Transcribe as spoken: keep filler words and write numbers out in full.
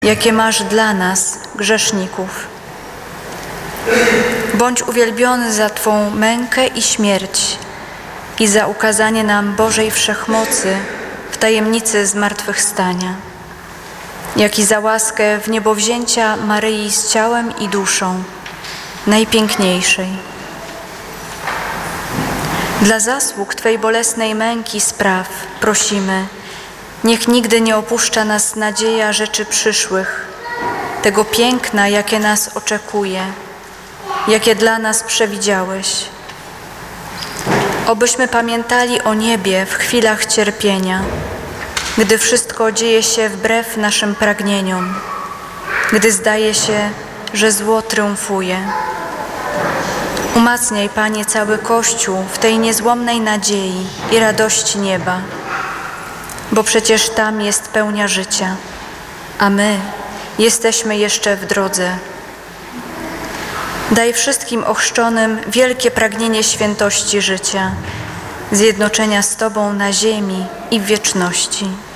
jakie masz dla nas, grzeszników. Bądź uwielbiony za Twą mękę i śmierć i za ukazanie nam Bożej Wszechmocy w tajemnicy zmartwychwstania, jak i za łaskę wniebowzięcia Maryi z ciałem i duszą, najpiękniejszej. Dla zasług Twej bolesnej męki spraw prosimy, niech nigdy nie opuszcza nas nadzieja rzeczy przyszłych, tego piękna, jakie nas oczekuje, jakie dla nas przewidziałeś. Obyśmy pamiętali o niebie w chwilach cierpienia, gdy wszystko dzieje się wbrew naszym pragnieniom, gdy zdaje się, że zło triumfuje. Umacniaj, Panie, cały Kościół w tej niezłomnej nadziei i radości nieba, bo przecież tam jest pełnia życia, a my jesteśmy jeszcze w drodze. Daj wszystkim ochrzczonym wielkie pragnienie świętości życia, zjednoczenia z Tobą na ziemi i w wieczności.